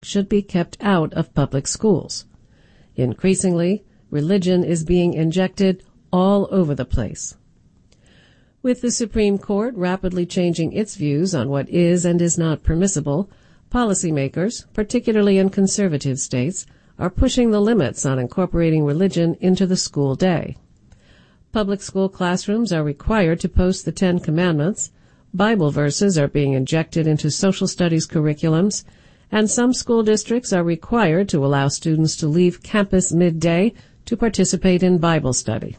should be kept out of public schools. Increasingly, religion is being injected all over the place. With the Supreme Court rapidly changing its views on what is and is not permissible, policymakers, particularly in conservative states, are pushing the limits on incorporating religion into the school day. Public school classrooms are required to post the Ten Commandments, Bible verses are being injected into social studies curriculums, and some school districts are required to allow students to leave campus midday to participate in Bible study.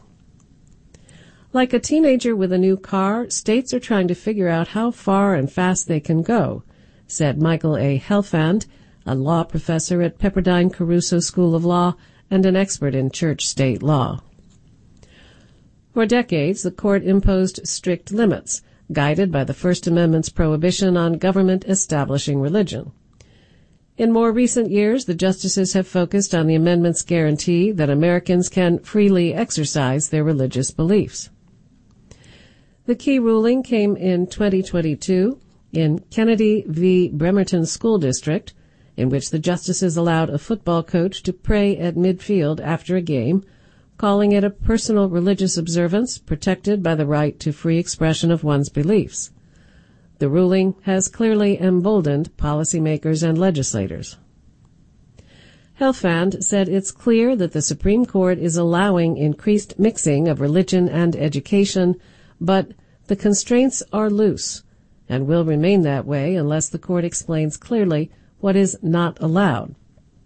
Like a teenager with a new car, states are trying to figure out how far and fast they can go, said Michael A. Helfand, a law professor at Pepperdine Caruso School of Law and an expert in church-state law. For decades, the court imposed strict limits, guided by the First Amendment's prohibition on government establishing religion. In more recent years, the justices have focused on the amendment's guarantee that Americans can freely exercise their religious beliefs. The key ruling came in 2022 in Kennedy v. Bremerton School District, in which the justices allowed a football coach to pray at midfield after a game, calling it a personal religious observance protected by the right to free expression of one's beliefs. The ruling has clearly emboldened policymakers and legislators. Helfand said it's clear that the Supreme Court is allowing increased mixing of religion and education, but the constraints are loose and will remain that way unless the court explains clearly what is not allowed.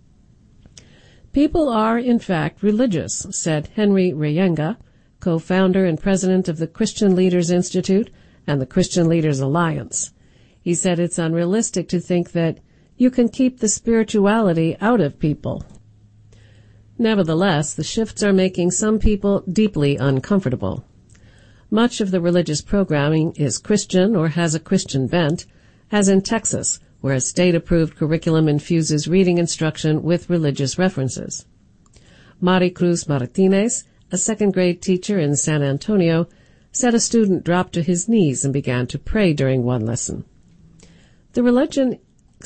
People are, in fact, religious, said Henry Reyenga, co-founder and president of the Christian Leaders Institute and the Christian Leaders Alliance. He said it's unrealistic to think that you can keep the spirituality out of people. Nevertheless, the shifts are making some people deeply uncomfortable. Much of the religious programming is Christian or has a Christian bent, as in Texas, where a state-approved curriculum infuses reading instruction with religious references. Maricruz Martinez, a second-grade teacher in San Antonio, said a student dropped to his knees and began to pray during one lesson. The religion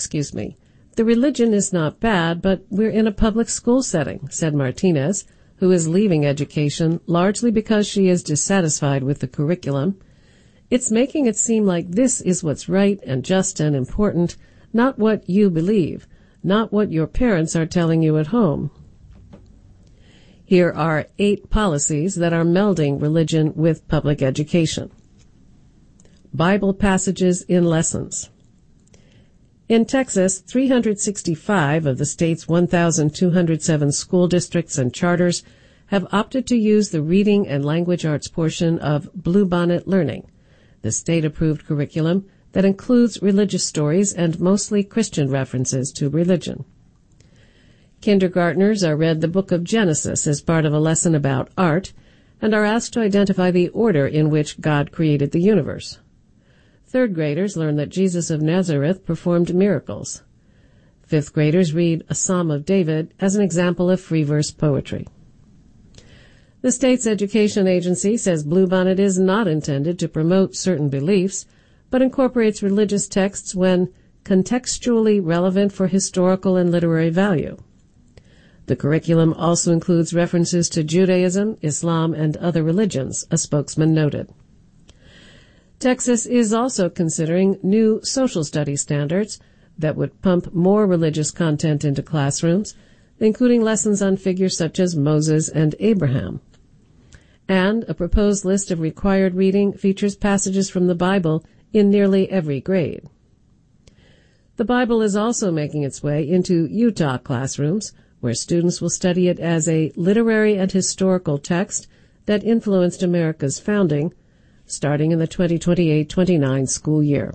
is not bad, but we're in a public school setting, said Martinez, who is leaving education largely because she is dissatisfied with the curriculum. It's making it seem like this is what's right and just and important, not what you believe, not what your parents are telling you at home. Here are 8 policies that are melding religion with public education. Bible passages in lessons. In Texas, 365 of the state's 1,207 school districts and charters have opted to use the reading and language arts portion of Bluebonnet Learning, the state-approved curriculum that includes religious stories and mostly Christian references to religion. Kindergartners are read the book of Genesis as part of a lesson about art and are asked to identify the order in which God created the universe. Third graders learn that Jesus of Nazareth performed miracles. Fifth graders read a Psalm of David as an example of free verse poetry. The state's education agency says Bluebonnet is not intended to promote certain beliefs, but incorporates religious texts when contextually relevant for historical and literary value. The curriculum also includes references to Judaism, Islam, and other religions, a spokesman noted. Texas is also considering new social studies standards that would pump more religious content into classrooms, including lessons on figures such as Moses and Abraham. And a proposed list of required reading features passages from the Bible in nearly every grade. The Bible is also making its way into Utah classrooms, where students will study it as a literary and historical text that influenced America's founding, starting in the 2028-29 school year.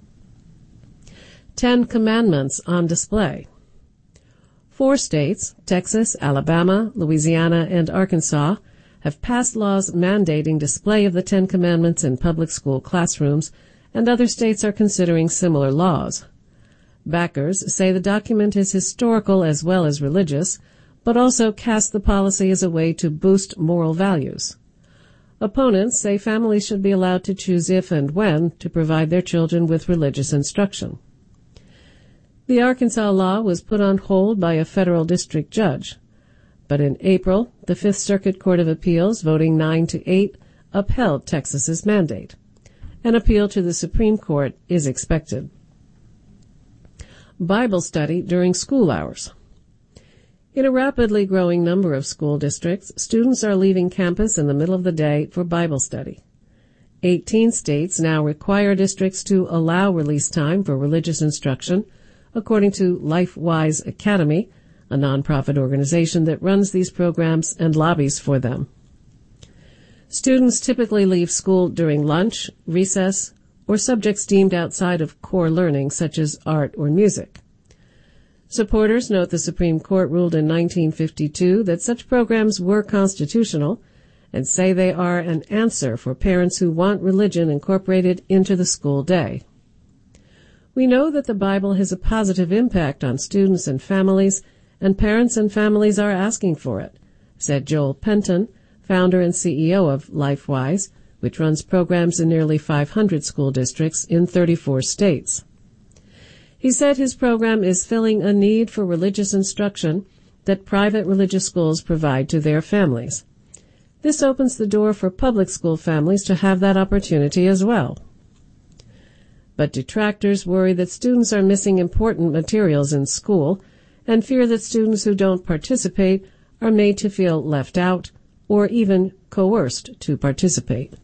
10 Commandments on display. 4 states, Texas, Alabama, Louisiana, and Arkansas, have passed laws mandating display of the 10 Commandments in public school classrooms, and other states are considering similar laws. Backers say the document is historical as well as religious, but also cast the policy as a way to boost moral values. Opponents say families should be allowed to choose if and when to provide their children with religious instruction. The Arkansas law was put on hold by a federal district judge. But in April, the Fifth Circuit Court of Appeals, voting 9-8, upheld Texas's mandate. An appeal to the Supreme Court is expected. Bible study during school hours. In a rapidly growing number of school districts, students are leaving campus in the middle of the day for Bible study. 18 states now require districts to allow release time for religious instruction, according to LifeWise Academy, a nonprofit organization that runs these programs and lobbies for them. Students typically leave school during lunch, recess, or subjects deemed outside of core learning, such as art or music. Supporters note the Supreme Court ruled in 1952 that such programs were constitutional and say they are an answer for parents who want religion incorporated into the school day. We know that the Bible has a positive impact on students and families, and parents and families are asking for it, said Joel Penton, founder and CEO of LifeWise, which runs programs in nearly 500 school districts in 34 states. He said his program is filling a need for religious instruction that private religious schools provide to their families. This opens the door for public school families to have that opportunity as well. But detractors worry that students are missing important materials in school and fear that students who don't participate are made to feel left out or even coerced to participate.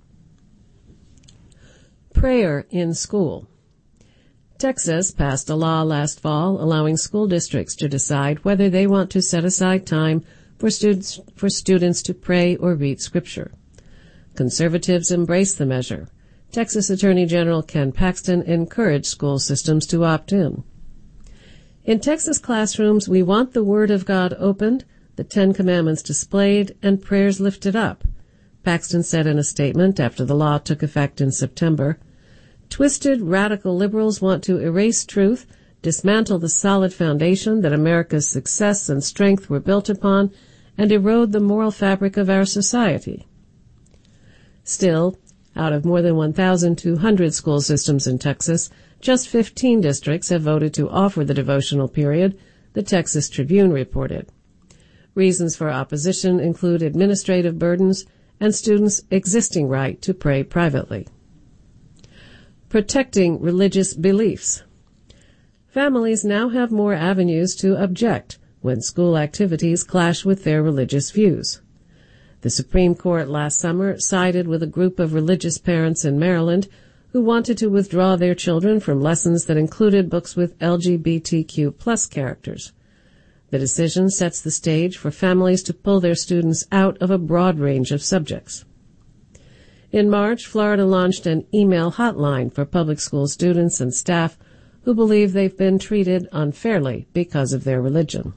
Prayer in school. Texas passed a law last fall allowing school districts to decide whether they want to set aside time for students to pray or read Scripture. Conservatives embrace the measure. Texas Attorney General Ken Paxton encouraged school systems to opt in. In Texas classrooms, we want the Word of God opened, the Ten Commandments displayed, and prayers lifted up, Paxton said in a statement after the law took effect in September. Twisted radical liberals want to erase truth, dismantle the solid foundation that America's success and strength were built upon, and erode the moral fabric of our society. Still, out of more than 1,200 school systems in Texas, just 15 districts have voted to offer the devotional period, the Texas Tribune reported. Reasons for opposition include administrative burdens and students' existing right to pray privately. Protecting religious beliefs. Families now have more avenues to object when school activities clash with their religious views. The Supreme Court last summer sided with a group of religious parents in Maryland who wanted to withdraw their children from lessons that included books with LGBTQ+ characters. The decision sets the stage for families to pull their students out of a broad range of subjects. In March, Florida launched an email hotline for public school students and staff who believe they've been treated unfairly because of their religion.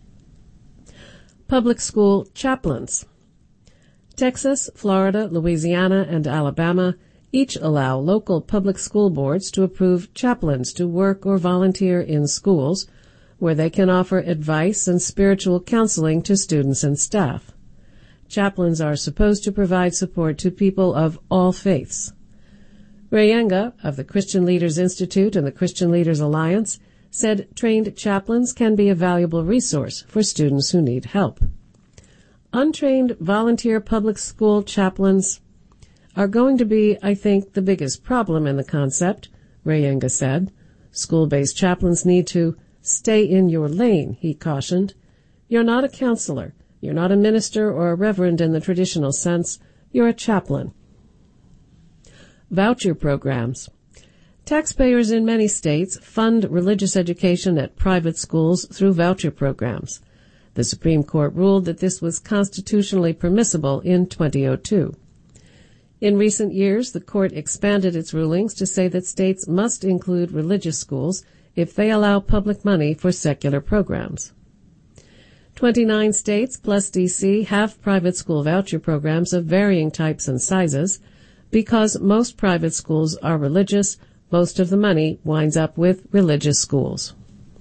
Public school chaplains. Texas, Florida, Louisiana, and Alabama each allow local public school boards to approve chaplains to work or volunteer in schools where they can offer advice and spiritual counseling to students and staff. Chaplains are supposed to provide support to people of all faiths. Rayenga of the Christian Leaders Institute and the Christian Leaders Alliance said trained chaplains can be a valuable resource for students who need help. Untrained volunteer public school chaplains are going to be, I think, the biggest problem in the concept, Rayenga said. School-based chaplains need to stay in your lane, he cautioned. You're not a counselor. You're not a minister or a reverend in the traditional sense. You're a chaplain. Voucher programs. Taxpayers in many states fund religious education at private schools through voucher programs. The Supreme Court ruled that this was constitutionally permissible in 2002. In recent years, the court expanded its rulings to say that states must include religious schools if they allow public money for secular programs. 29 states plus D.C. have private school voucher programs of varying types and sizes. Because most private schools are religious, most of the money winds up with religious schools.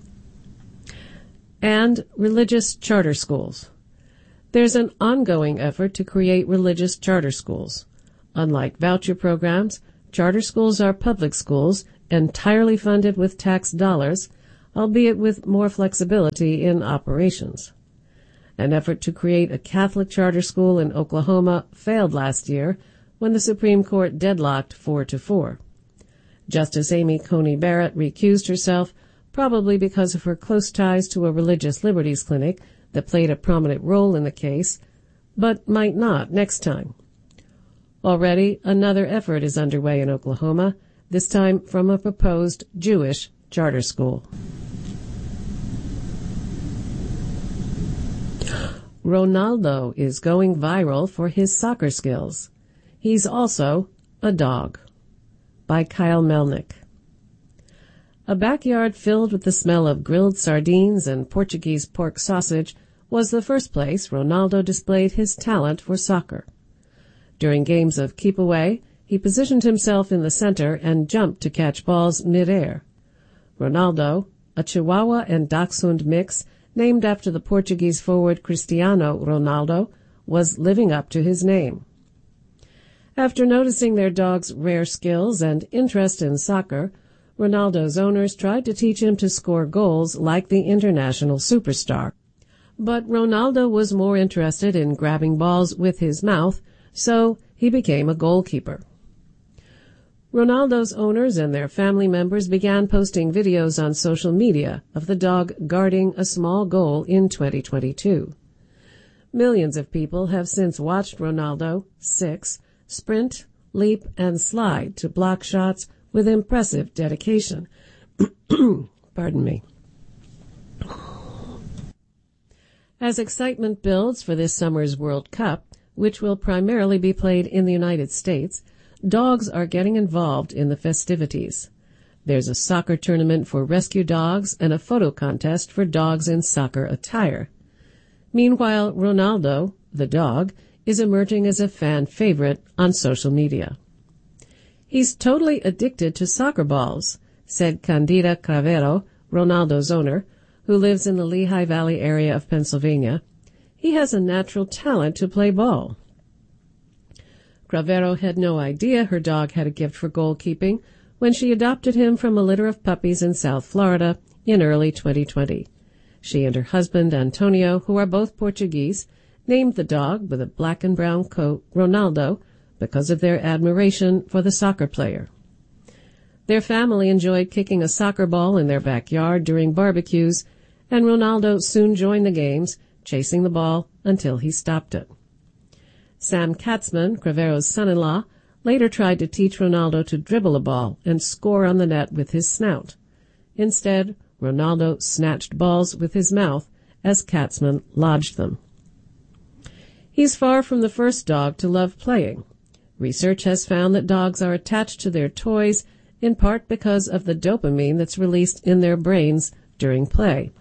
And religious charter schools. There's an ongoing effort to create religious charter schools. Unlike voucher programs, charter schools are public schools entirely funded with tax dollars, albeit with more flexibility in operations. An effort to create a Catholic charter school in Oklahoma failed last year when the Supreme Court deadlocked 4-4. Justice Amy Coney Barrett recused herself, probably because of her close ties to a religious liberties clinic that played a prominent role in the case, but might not next time. Already, another effort is underway in Oklahoma, this time from a proposed Jewish charter school. Ronaldo is going viral for his soccer skills. He's also a dog. By Kyle Melnick. A backyard filled with the smell of grilled sardines and Portuguese pork sausage was the first place Ronaldo displayed his talent for soccer. During games of keep away, he positioned himself in the center and jumped to catch balls mid-air. Ronaldo, a Chihuahua and Dachshund mix named after the Portuguese forward Cristiano Ronaldo, was living up to his name. After noticing their dog's rare skills and interest in soccer, Ronaldo's owners tried to teach him to score goals like the international superstar. But Ronaldo was more interested in grabbing balls with his mouth, so he became a goalkeeper. Ronaldo's owners and their family members began posting videos on social media of the dog guarding a small goal in 2022. Millions of people have since watched Ronaldo, 6, sprint, leap, and slide to block shots with impressive dedication. Pardon me. As excitement builds for this summer's World Cup, which will primarily be played in the United States, dogs are getting involved in the festivities. There's a soccer tournament for rescue dogs and a photo contest for dogs in soccer attire. Meanwhile, Ronaldo, the dog, is emerging as a fan favorite on social media. He's totally addicted to soccer balls, said Candida Cravero, Ronaldo's owner, who lives in the Lehigh Valley area of Pennsylvania. He has a natural talent to play ball. Cravero had no idea her dog had a gift for goalkeeping when she adopted him from a litter of puppies in South Florida in early 2020. She and her husband, Antonio, who are both Portuguese, named the dog, with a black and brown coat, Ronaldo, because of their admiration for the soccer player. Their family enjoyed kicking a soccer ball in their backyard during barbecues, and Ronaldo soon joined the games, chasing the ball until he stopped it. Sam Katzman, Cravero's son-in-law, later tried to teach Ronaldo to dribble a ball and score on the net with his snout. Instead, Ronaldo snatched balls with his mouth as Katzman lodged them. He's far from the first dog to love playing. Research has found that dogs are attached to their toys in part because of the dopamine that's released in their brains during play.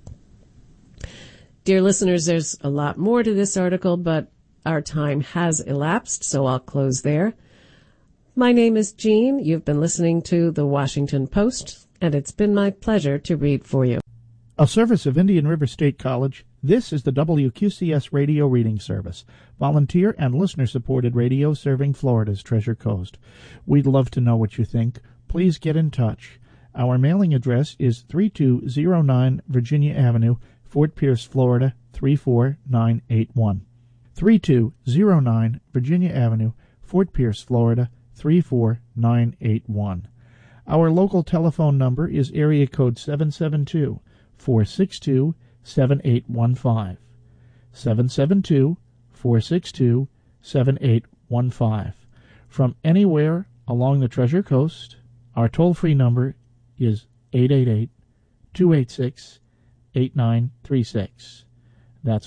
Dear listeners, there's a lot more to this article, but our time has elapsed, so I'll close there. My name is Jean. You've been listening to The Washington Post, and it's been my pleasure to read for you. A service of Indian River State College, this is the WQCS Radio Reading Service, volunteer and listener-supported radio serving Florida's Treasure Coast. We'd love to know what you think. Please get in touch. Our mailing address is 3209 Virginia Avenue, Fort Pierce, Florida, 34981. 3209 Virginia Avenue, Fort Pierce, Florida, 34981. Our local telephone number is area code 772-462-7815. 772-462-7815. From anywhere along the Treasure Coast, our toll-free number is 888-286-8936. That's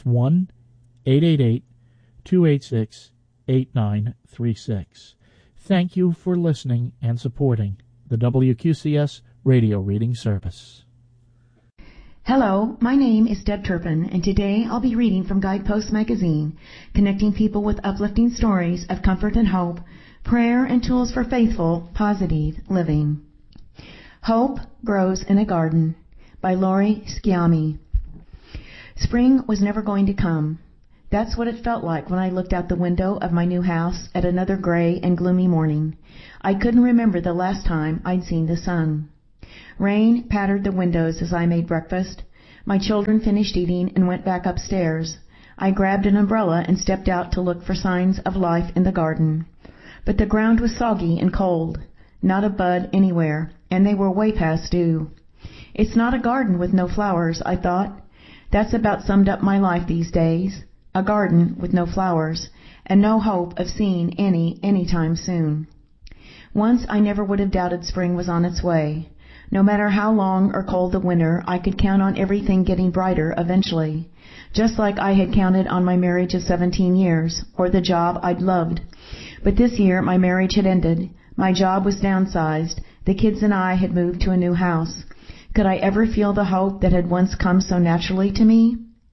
1-888-286-8936. Thank you for listening and supporting the WQCS Radio Reading Service. Hello, my name is Deb Turpin, and today I'll be reading from Guidepost Magazine, connecting people with uplifting stories of comfort and hope, prayer and tools for faithful, positive living. Hope Grows in a Garden by Lori Sciammi. Spring was never going to come. That's what it felt like when I looked out the window of my new house at another gray and gloomy morning. I couldn't remember the last time I'd seen the sun. Rain pattered the windows as I made breakfast. My children finished eating and went back upstairs. I grabbed an umbrella and stepped out to look for signs of life in the garden. But the ground was soggy and cold. Not a bud anywhere, and they were way past due. It's not a garden with no flowers, I thought. That's about summed up my life these days. A garden with no flowers, and no hope of seeing any time soon. Once I never would have doubted spring was on its way. No matter how long or cold the winter, I could count on everything getting brighter eventually. Just like I had counted on my marriage of 17 years, or the job I'd loved. But this year my marriage had ended. My job was downsized. The kids and I had moved to a new house. Could I ever feel the hope that had once come so naturally to me?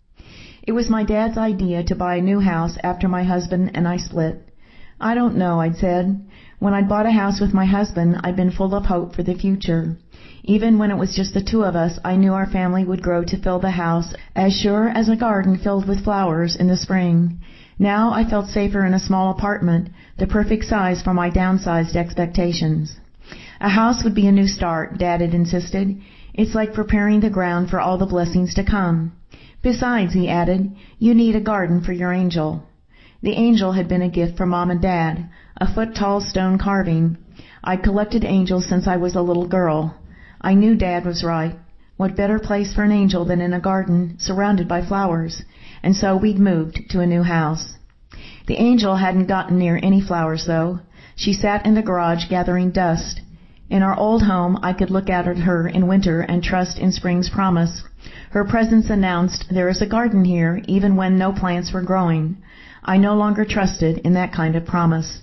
It was my dad's idea to buy a new house after my husband and I split. I don't know, I'd said. When I'd bought a house with my husband, I'd been full of hope for the future. Even when it was just the two of us, I knew our family would grow to fill the house, as sure as a garden filled with flowers in the spring. Now I felt safer in a small apartment, the perfect size for my downsized expectations. A house would be a new start, Dad had insisted. It's like preparing the ground for all the blessings to come. Besides, he added, you need a garden for your angel. The angel had been a gift from Mom and Dad, a foot-tall stone carving. I'd collected angels since I was a little girl. I knew Dad was right. What better place for an angel than in a garden surrounded by flowers? And so we'd moved to a new house. The angel hadn't gotten near any flowers, though. She sat in the garage gathering dust. In our old home, I could look out at her in winter and trust in spring's promise. Her presence announced, there is a garden here, even when no plants were growing. I no longer trusted in that kind of promise.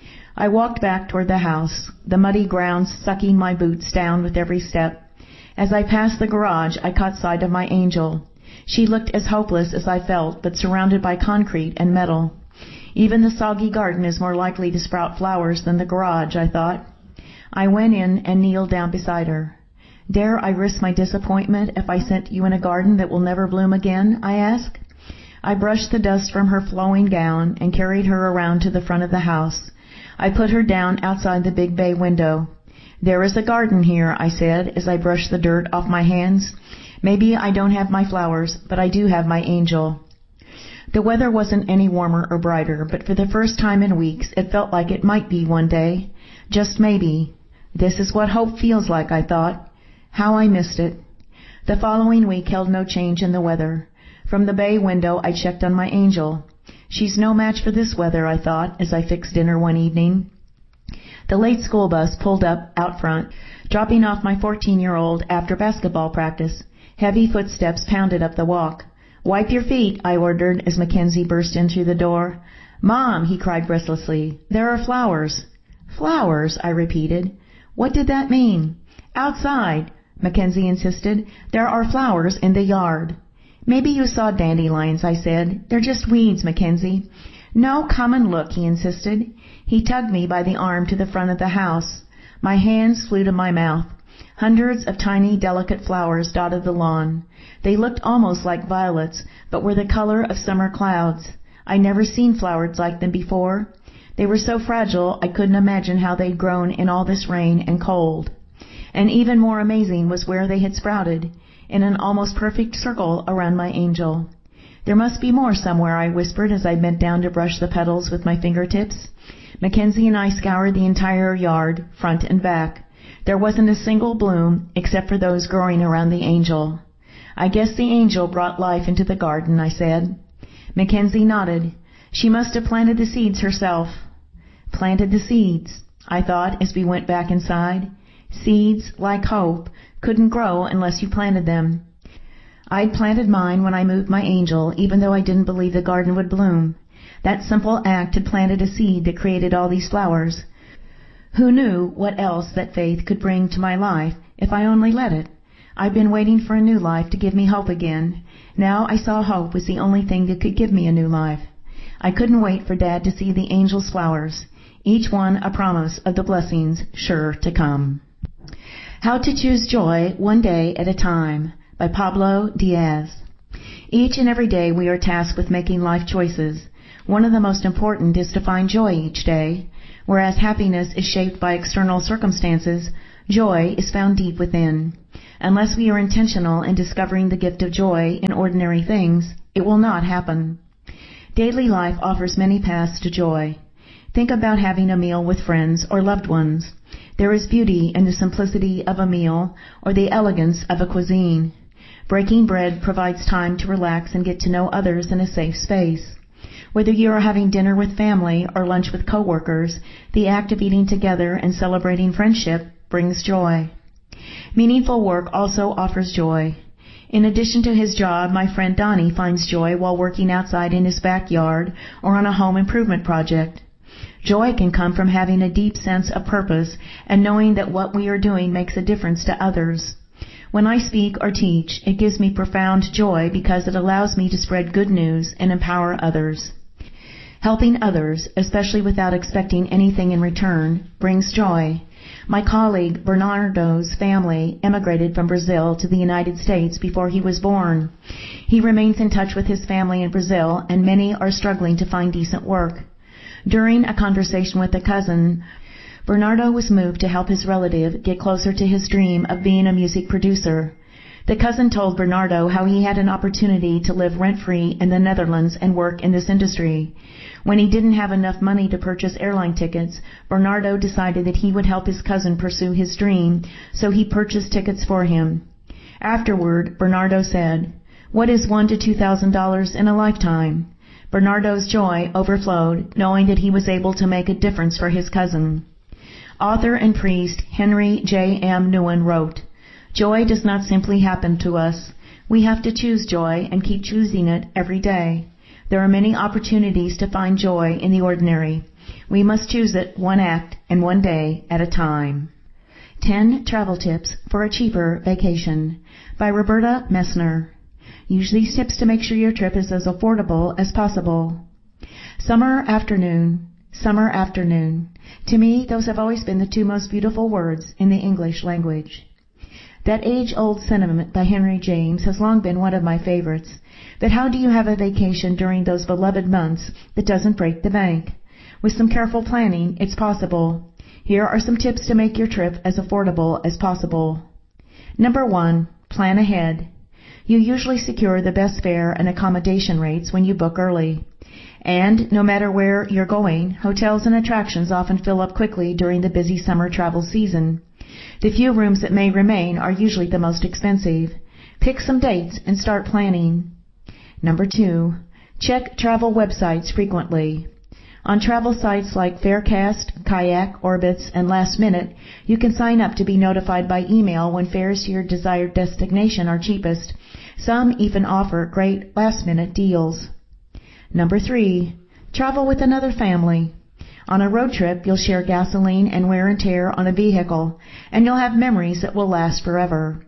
I walked back toward the house, the muddy ground sucking my boots down with every step. As I passed the garage, I caught sight of my angel. She looked as hopeless as I felt, but surrounded by concrete and metal. Even the soggy garden is more likely to sprout flowers than the garage, I thought. I went in and kneeled down beside her. Dare I risk my disappointment if I sent you in a garden that will never bloom again? I asked. I brushed the dust from her flowing gown and carried her around to the front of the house. I put her down outside the big bay window. There is a garden here, I said, as I brushed the dirt off my hands. Maybe I don't have my flowers, but I do have my angel. The weather wasn't any warmer or brighter, but for the first time in weeks it felt like it might be one day. Just maybe. This is what hope feels like, I thought. How I missed it. The following week held no change in the weather. From the bay window I checked on my angel. She's no match for this weather, I thought, as I fixed dinner one evening. The late school bus pulled up out front, dropping off my 14-year-old after basketball practice. Heavy footsteps pounded up the walk. Wipe your feet, I ordered as Mackenzie burst in through the door. Mom, he cried breathlessly, there are flowers. Flowers, I repeated. What did that mean? Outside, Mackenzie insisted. There are flowers in the yard. Maybe you saw dandelions, I said. They're just weeds, Mackenzie. No, come and look, he insisted. He tugged me by the arm to the front of the house. My hands flew to my mouth. Hundreds of tiny, delicate flowers dotted the lawn. They looked almost like violets, but were the color of summer clouds. I'd never seen flowers like them before. They were so fragile I couldn't imagine how they'd grown in all this rain and cold. And even more amazing was where they had sprouted, in an almost perfect circle around my angel. There must be more somewhere, I whispered as I bent down to brush the petals with my fingertips. Mackenzie and I scoured the entire yard, front and back. There wasn't a single bloom except for those growing around the angel. I guess the angel brought life into the garden, I said. Mackenzie nodded. She must have planted the seeds herself. Planted the seeds, I thought as we went back inside. Seeds, like hope, couldn't grow unless you planted them. I'd planted mine when I moved my angel, even though I didn't believe the garden would bloom. That simple act had planted a seed that created all these flowers. Who knew what else that faith could bring to my life if I only let it? I'd been waiting for a new life to give me hope again. Now I saw hope was the only thing that could give me a new life. I couldn't wait for Dad to see the angel's flowers, each one a promise of the blessings sure to come. How to Choose Joy One Day at a Time by Pablo Diaz. Each and every day we are tasked with making life choices. One of the most important is to find joy each day. Whereas happiness is shaped by external circumstances, Joy is found deep within. Unless we are intentional in discovering the gift of joy in ordinary things, it will not happen. Daily life offers many paths to joy. Think about having a meal with friends or loved ones. There is beauty in the simplicity of a meal or the elegance of a cuisine. Breaking bread provides time to relax and get to know others in a safe space. Whether you are having dinner with family or lunch with coworkers, the act of eating together and celebrating friendship brings joy. Meaningful work also offers joy. In addition to his job, my friend Donnie finds joy while working outside in his backyard or on a home improvement project. Joy can come from having a deep sense of purpose and knowing that what we are doing makes a difference to others. When I speak or teach, it gives me profound joy because it allows me to spread good news and empower others. Helping others, especially without expecting anything in return, brings joy. My colleague Bernardo's family emigrated from Brazil to the United States before he was born. He remains in touch with his family in Brazil, and many are struggling to find decent work. During a conversation with a cousin, Bernardo was moved to help his relative get closer to his dream of being a music producer. The cousin told Bernardo how he had an opportunity to live rent-free in the Netherlands and work in this industry. When he didn't have enough money to purchase airline tickets, Bernardo decided that he would help his cousin pursue his dream, so he purchased tickets for him. Afterward, Bernardo said, "What is $1,000 to $2,000 in a lifetime?" Bernardo's joy overflowed, knowing that he was able to make a difference for his cousin. Author and priest Henry J. M. Nouwen wrote, "Joy does not simply happen to us. We have to choose joy and keep choosing it every day. There are many opportunities to find joy in the ordinary. We must choose it one act and one day at a time." 10 Travel Tips for a Cheaper Vacation by Roberta Messner. Use these tips to make sure your trip is as affordable as possible. Summer afternoon. Summer afternoon. To me, those have always been the two most beautiful words in the English language. That age-old sentiment by Henry James has long been one of my favorites. But how do you have a vacation during those beloved months that doesn't break the bank? With some careful planning, it's possible. Here are some tips to make your trip as affordable as possible. Number 1. Plan ahead. You usually secure the best fare and accommodation rates when you book early. And no matter where you're going, hotels and attractions often fill up quickly during the busy summer travel season. The few rooms that may remain are usually the most expensive. Pick some dates and start planning. Number 2. Check travel websites frequently. On travel sites like Farecast, Kayak, Orbitz, and Last Minute, you can sign up to be notified by email when fares to your desired destination are cheapest. Some even offer great last-minute deals. Number 3. Travel with another family. On a road trip, you'll share gasoline and wear and tear on a vehicle, and you'll have memories that will last forever.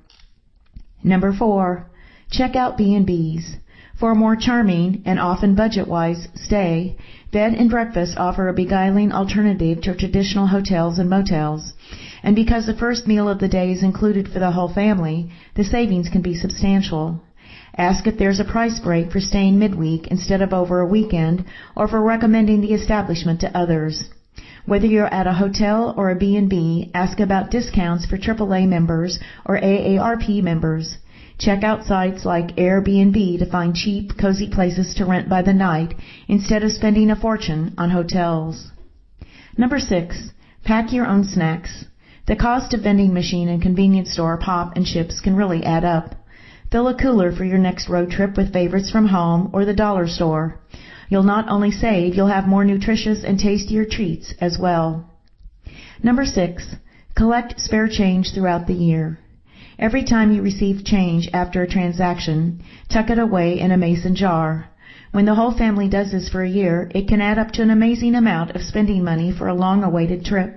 Number 4. Check out B&Bs. For a more charming and often budget-wise stay, bed and breakfast offer a beguiling alternative to traditional hotels and motels. And because the first meal of the day is included for the whole family, the savings can be substantial. Ask if there's a price break for staying midweek instead of over a weekend, or for recommending the establishment to others. Whether you're at a hotel or a B&B, ask about discounts for AAA members or AARP members. Check out sites like Airbnb to find cheap, cozy places to rent by the night instead of spending a fortune on hotels. Number 6. Pack your own snacks. The cost of vending machine and convenience store pop and chips can really add up. Fill a cooler for your next road trip with favorites from home or the dollar store. You'll not only save, you'll have more nutritious and tastier treats as well. Number 6. Collect spare change throughout the year. Every time you receive change after a transaction, tuck it away in a mason jar. When the whole family does this for a year, it can add up to an amazing amount of spending money for a long-awaited trip.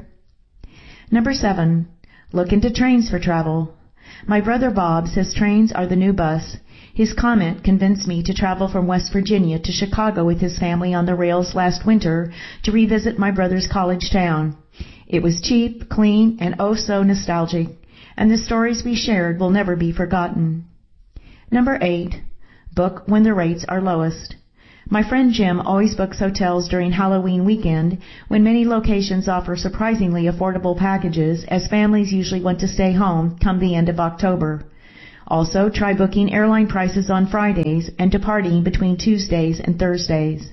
Number 7. Look into trains for travel. My brother Bob says trains are the new bus. His comment convinced me to travel from West Virginia to Chicago with his family on the rails last winter to revisit my brother's college town. It was cheap, clean, and oh so nostalgic. And the stories we shared will never be forgotten. Number 8. Book when the rates are lowest. My friend Jim always books hotels during Halloween weekend, when many locations offer surprisingly affordable packages, as families usually want to stay home come the end of October. Also, try booking airline prices on Fridays and departing between Tuesdays and Thursdays.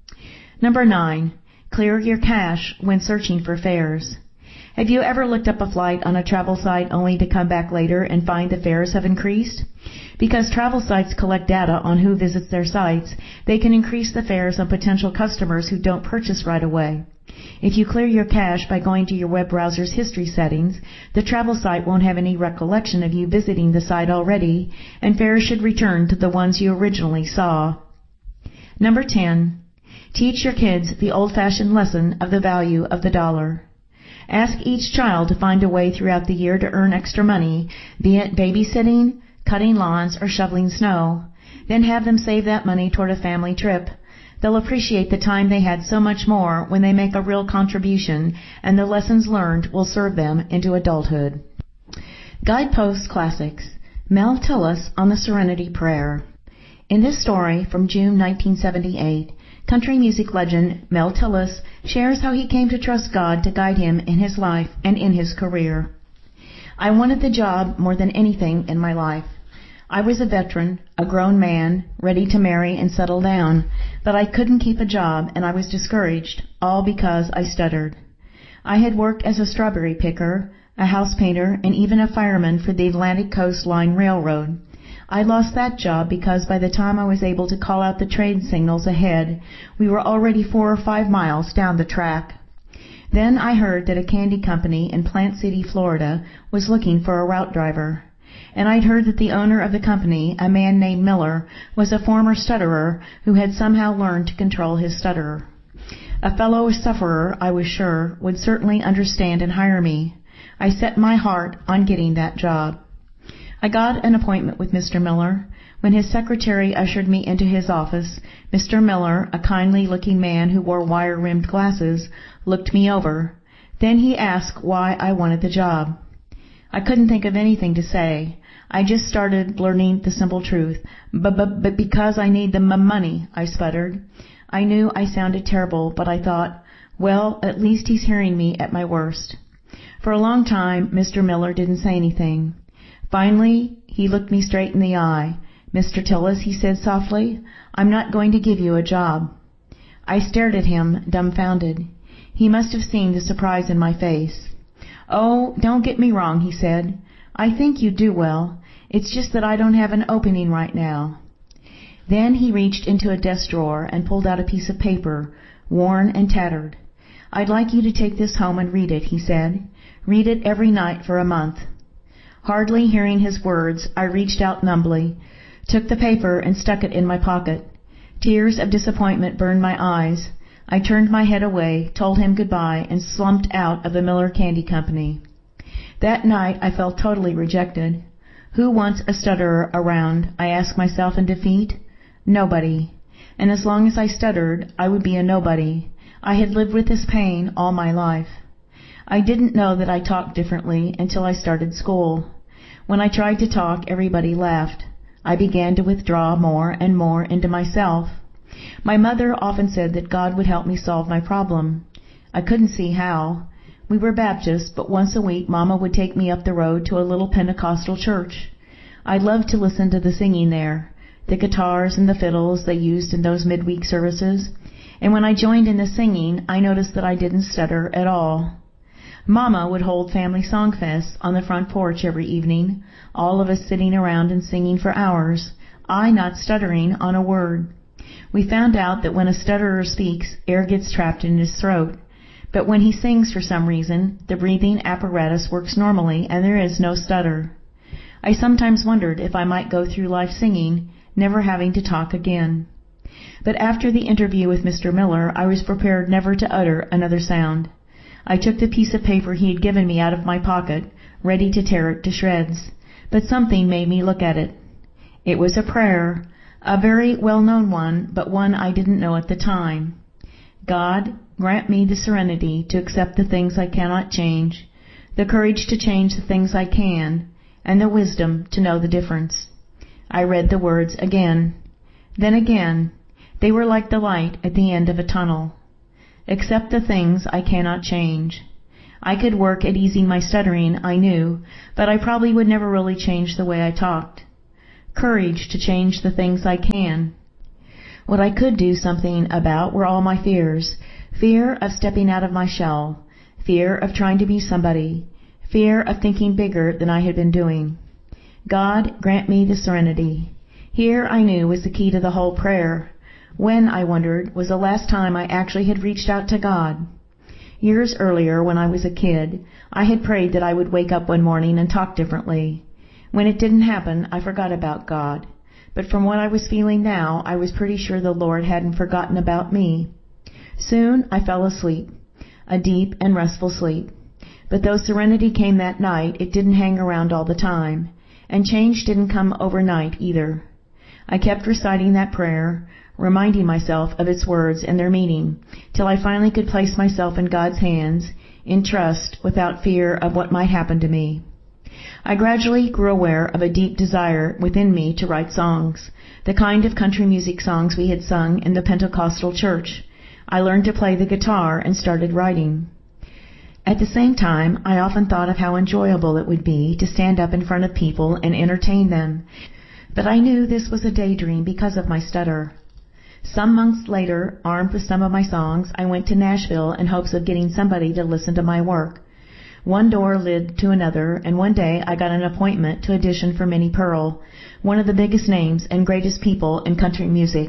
Number 9. Clear your cache when searching for fares. Have you ever looked up a flight on a travel site only to come back later and find the fares have increased? Because travel sites collect data on who visits their sites, they can increase the fares on potential customers who don't purchase right away. If you clear your cache by going to your web browser's history settings, the travel site won't have any recollection of you visiting the site already, and fares should return to the ones you originally saw. Number 10. Teach your kids the old-fashioned lesson of the value of the dollar. Ask each child to find a way throughout the year to earn extra money, be it babysitting, cutting lawns, or shoveling snow. Then have them save that money toward a family trip. They'll appreciate the time they had so much more when they make a real contribution, and the lessons learned will serve them into adulthood. Guidepost Classics. Mel Tillis on the Serenity Prayer. In this story from June 1978, country music legend Mel Tillis shares how he came to trust God to guide him in his life and in his career. I wanted the job more than anything in my life. I was a veteran, a grown man, ready to marry and settle down, but I couldn't keep a job and I was discouraged, all because I stuttered. I had worked as a strawberry picker, a house painter, and even a fireman for the Atlantic Coast Line Railroad. I lost that job because by the time I was able to call out the train signals ahead, we were already 4 or 5 miles down the track. Then I heard that a candy company in Plant City, Florida, was looking for a route driver. And I'd heard that the owner of the company, a man named Miller, was a former stutterer who had somehow learned to control his stutter. A fellow sufferer, I was sure, would certainly understand and hire me. I set my heart on getting that job. I got an appointment with Mr. Miller. When his secretary ushered me into his office, Mr. Miller, a kindly-looking man who wore wire-rimmed glasses, looked me over. Then he asked why I wanted the job. I couldn't think of anything to say. I just started blurting the simple truth. But because I need the money, I sputtered. I knew I sounded terrible, but I thought, well, at least he's hearing me at my worst. For a long time, Mr. Miller didn't say anything. Finally, he looked me straight in the eye. Mr. Tillis, he said softly, I'm not going to give you a job. I stared at him, dumbfounded. He must have seen the surprise in my face. Oh, don't get me wrong, he said. I think you'd do well. It's just that I don't have an opening right now. Then he reached into a desk drawer and pulled out a piece of paper, worn and tattered. I'd like you to take this home and read it, he said. Read it every night for a month. Hardly hearing his words, I reached out numbly, took the paper and stuck it in my pocket. Tears of disappointment burned my eyes. I turned my head away, told him goodbye, and slumped out of the Miller Candy Company. That night I felt totally rejected. Who wants a stutterer around? I asked myself in defeat. Nobody. And as long as I stuttered, I would be a nobody. I had lived with this pain all my life. I didn't know that I talked differently until I started school. When I tried to talk, everybody laughed. I began to withdraw more and more into myself. My mother often said that God would help me solve my problem. I couldn't see how. We were Baptist, but once a week Mama would take me up the road to a little Pentecostal church. I loved to listen to the singing there, the guitars and the fiddles they used in those midweek services. And when I joined in the singing, I noticed that I didn't stutter at all. Mama would hold family song fests on the front porch every evening, all of us sitting around and singing for hours, I not stuttering on a word. We found out that when a stutterer speaks, air gets trapped in his throat. But when he sings for some reason, the breathing apparatus works normally and there is no stutter. I sometimes wondered if I might go through life singing, never having to talk again. But after the interview with Mr. Miller, I was prepared never to utter another sound. I took the piece of paper he had given me out of my pocket, ready to tear it to shreds. But something made me look at it. It was a prayer, a very well-known one, but one I didn't know at the time. God, grant me the serenity to accept the things I cannot change, the courage to change the things I can, and the wisdom to know the difference. I read the words again, then again. They were like the light at the end of a tunnel. Accept the things I cannot change. I could work at easing my stuttering, I knew, but I probably would never really change the way I talked. Courage to change the things I can. What I could do something about were all my fears. Fear of stepping out of my shell. Fear of trying to be somebody. Fear of thinking bigger than I had been doing. God, grant me the serenity. Here, I knew, was the key to the whole prayer. When, I wondered, was the last time I actually had reached out to God? Years earlier, when I was a kid, I had prayed that I would wake up one morning and talk differently. When it didn't happen, I forgot about God. But from what I was feeling now, I was pretty sure the Lord hadn't forgotten about me. Soon, I fell asleep, a deep and restful sleep. But though serenity came that night, it didn't hang around all the time. And change didn't come overnight either. I kept reciting that prayer, reminding myself of its words and their meaning, till I finally could place myself in God's hands, in trust, without fear of what might happen to me. I gradually grew aware of a deep desire within me to write songs, the kind of country music songs we had sung in the Pentecostal church. I learned to play the guitar and started writing. At the same time, I often thought of how enjoyable it would be to stand up in front of people and entertain them, but I knew this was a daydream because of my stutter. Some months later, armed with some of my songs, I went to Nashville in hopes of getting somebody to listen to my work. One door led to another, and one day I got an appointment to audition for Minnie Pearl, one of the biggest names and greatest people in country music.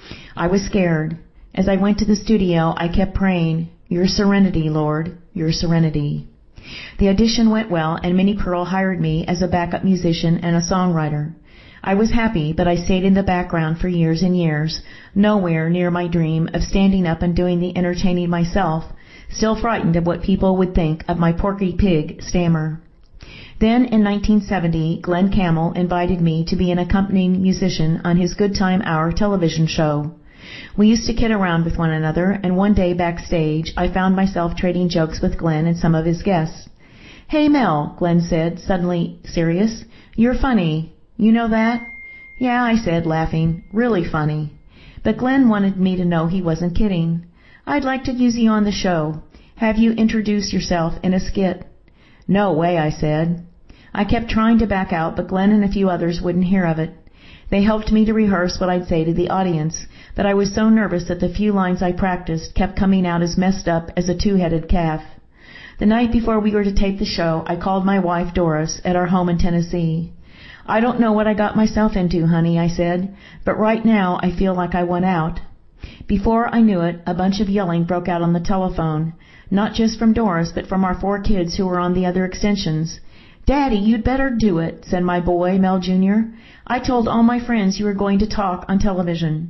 I was scared. As I went to the studio, I kept praying, "Your serenity, Lord, your serenity." The audition went well, and Minnie Pearl hired me as a backup musician and a songwriter. I was happy, but I stayed in the background for years and years, nowhere near my dream of standing up and doing the entertaining myself, still frightened of what people would think of my Porky Pig stammer. Then, in 1970, Glenn Campbell invited me to be an accompanying musician on his Good Time Hour television show. We used to kid around with one another, and one day backstage, I found myself trading jokes with Glenn and some of his guests. "Hey, Mel," Glenn said, suddenly serious. "You're funny. You know that?" "Yeah," I said, laughing. "Really funny." But Glenn wanted me to know he wasn't kidding. "I'd like to use you on the show. Have you introduce yourself in a skit?" "No way," I said. I kept trying to back out, but Glenn and a few others wouldn't hear of it. They helped me to rehearse what I'd say to the audience, but I was so nervous that the few lines I practiced kept coming out as messed up as a two-headed calf. The night before we were to tape the show, I called my wife, Doris, at our home in Tennessee. "I don't know what I got myself into, honey," I said, "but right now I feel like I won out." Before I knew it, a bunch of yelling broke out on the telephone, not just from Doris, but from our 4 kids who were on the other extensions. "Daddy, you'd better do it," said my boy, Mel Jr. "I told all my friends you were going to talk on television."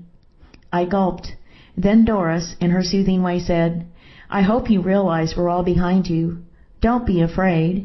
I gulped. Then Doris, in her soothing way, said, "I hope you realize we're all behind you. Don't be afraid."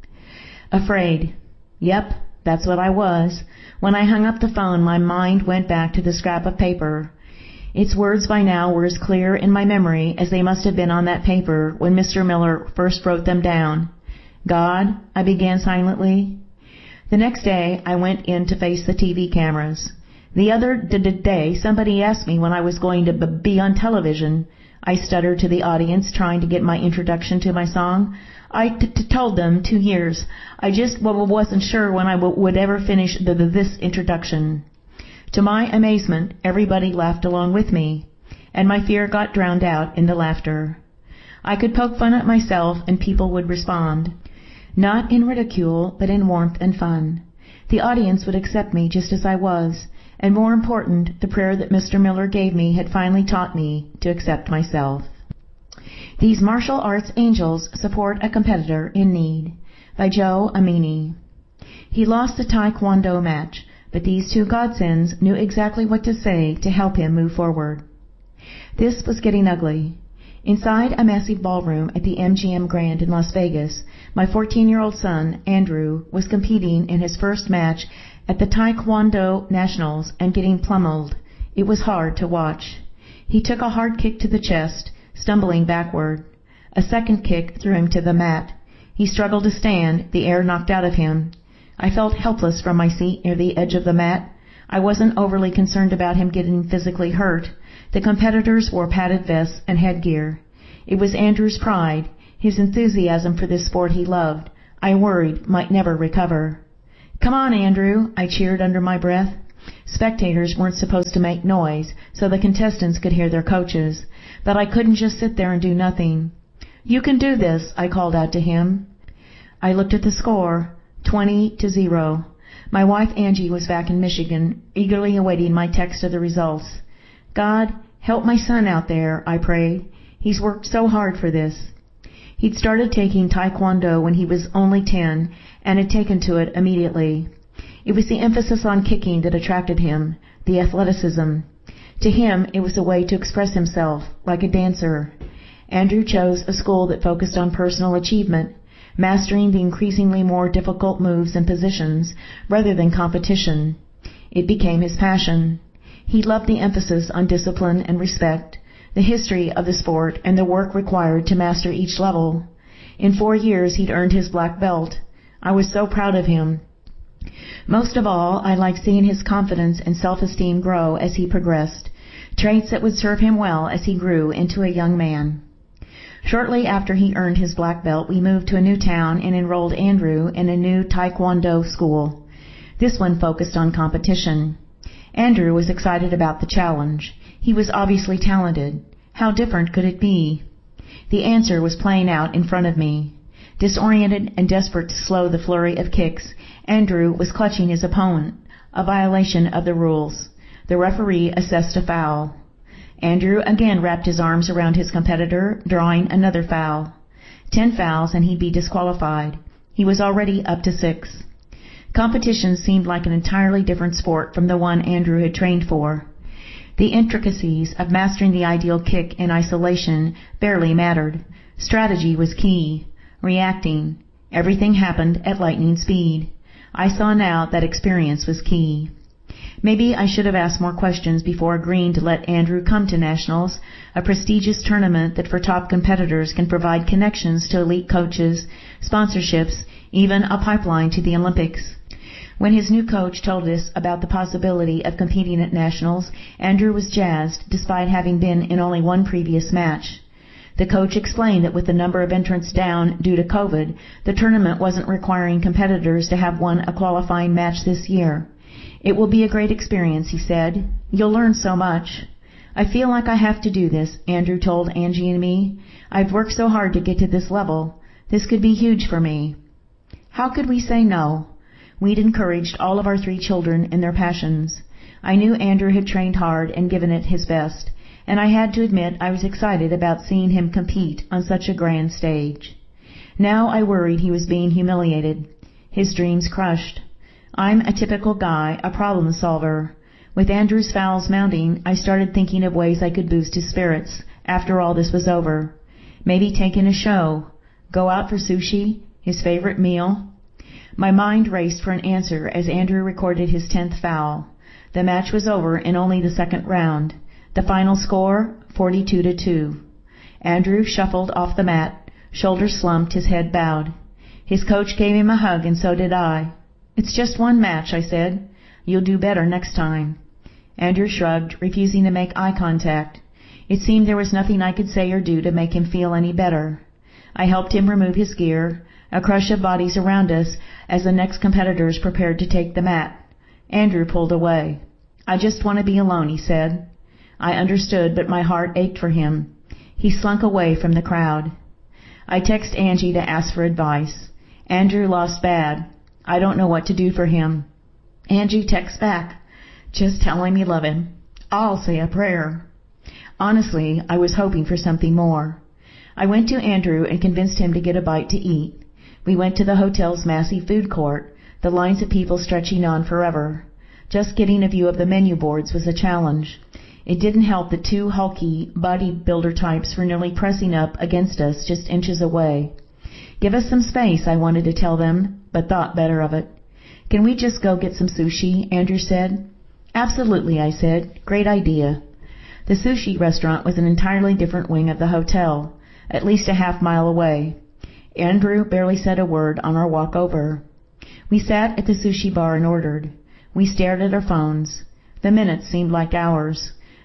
Afraid. Yep, that's what I was. When I hung up the phone, my mind went back to the scrap of paper. Its words by now were as clear in my memory as they must have been on that paper when Mr. Miller first wrote them down. "God," I began silently. The next day, I went in to face the TV cameras. The other day, somebody asked me when I was going to be on television. I stuttered to the audience, trying to get my introduction to my song. I told them 2 years. I just wasn't sure when I would ever finish this introduction. To my amazement, everybody laughed along with me, and my fear got drowned out in the laughter. I could poke fun at myself, and people would respond. Not in ridicule, but in warmth and fun. The audience would accept me just as I was, and more important, the prayer that Mr. Miller gave me had finally taught me to accept myself. These Martial Arts Angels Support a Competitor in Need, by Joe Amini. He lost the Taekwondo match, but these 2 godsends knew exactly what to say to help him move forward. This was getting ugly. Inside a massive ballroom at the MGM Grand in Las Vegas, my 14-year-old son, Andrew, was competing in his first match at the Taekwondo Nationals and getting pummeled. It was hard to watch. He took a hard kick to the chest, stumbling backward. A second kick threw him to the mat. He struggled to stand, the air knocked out of him. I felt helpless from my seat near the edge of the mat. I wasn't overly concerned about him getting physically hurt. The competitors wore padded vests and headgear. It was Andrew's pride, his enthusiasm for this sport he loved, I worried might never recover. "Come on, Andrew," I cheered under my breath. Spectators weren't supposed to make noise, so the contestants could hear their coaches, but I couldn't just sit there and do nothing. "You can do this," I called out to him. I looked at the score, 20-0. My wife Angie was back in Michigan, eagerly awaiting my text of the results. "God, help my son out there," I prayed. "He's worked so hard for this." He'd started taking Taekwondo when he was only 10 and had taken to it immediately. It was the emphasis on kicking that attracted him, the athleticism. To him, it was a way to express himself, like a dancer. Andrew chose a school that focused on personal achievement, mastering the increasingly more difficult moves and positions, rather than competition. It became his passion. He loved the emphasis on discipline and respect, the history of the sport, and the work required to master each level. In 4 years, he'd earned his black belt. I was so proud of him. Most of all, I liked seeing his confidence and self-esteem grow as he progressed, traits that would serve him well as he grew into a young man. Shortly after he earned his black belt, we moved to a new town and enrolled Andrew in a new Taekwondo school. This one focused on competition. Andrew was excited about the challenge. He was obviously talented. How different could it be? The answer was playing out in front of me. Disoriented and desperate to slow the flurry of kicks, Andrew was clutching his opponent, a violation of the rules. The referee assessed a foul. Andrew again wrapped his arms around his competitor, drawing another foul. 10 fouls and he'd be disqualified. He was already up to 6. Competition seemed like an entirely different sport from the one Andrew had trained for. The intricacies of mastering the ideal kick in isolation barely mattered. Strategy was key. Reacting. Everything happened at lightning speed. I saw now that experience was key. Maybe I should have asked more questions before agreeing to let Andrew come to Nationals, a prestigious tournament that for top competitors can provide connections to elite coaches, sponsorships, even a pipeline to the Olympics. When his new coach told us about the possibility of competing at Nationals, Andrew was jazzed despite having been in only one previous match. The coach explained that with the number of entrants down due to COVID, the tournament wasn't requiring competitors to have won a qualifying match this year. "It will be a great experience," he said. "You'll learn so much." "I feel like I have to do this," Andrew told Angie and me. "I've worked so hard to get to this level. This could be huge for me." How could we say no? We'd encouraged all of our 3 children in their passions. I knew Andrew had trained hard and given it his best, and I had to admit I was excited about seeing him compete on such a grand stage. Now I worried he was being humiliated, his dreams crushed. I'm a typical guy, a problem solver. With Andrew's fouls mounting, I started thinking of ways I could boost his spirits after all this was over. Maybe take in a show, go out for sushi, his favorite meal. My mind raced for an answer as Andrew recorded his 10th foul. The match was over in only the second round. The final score, 42-2. Andrew shuffled off the mat, shoulders slumped, his head bowed. His coach gave him a hug, and so did I. "It's just one match," I said. "You'll do better next time." Andrew shrugged, refusing to make eye contact. It seemed there was nothing I could say or do to make him feel any better. I helped him remove his gear, a crush of bodies around us as the next competitors prepared to take the mat. Andrew pulled away. "I just want to be alone," he said. I understood, but my heart ached for him. He slunk away from the crowd. I texted Angie to ask for advice. Andrew lost bad. I don't know what to do for him. Angie texts back, "Just tell him you love him. I'll say a prayer." Honestly, I was hoping for something more. I went to Andrew and convinced him to get a bite to eat. We went to the hotel's massive food court, the lines of people stretching on forever. Just getting a view of the menu boards was a challenge. It didn't help that 2 hulky bodybuilder types were nearly pressing up against us just inches away. "Give us some space," I wanted to tell them, but thought better of it. "Can we just go get some sushi?" Andrew said. "Absolutely," I said. "Great idea." The sushi restaurant was an entirely different wing of the hotel, at least a half-mile away. Andrew barely said a word on our walk over. We sat at the sushi bar and ordered. We stared at our phones. The minutes seemed like hours.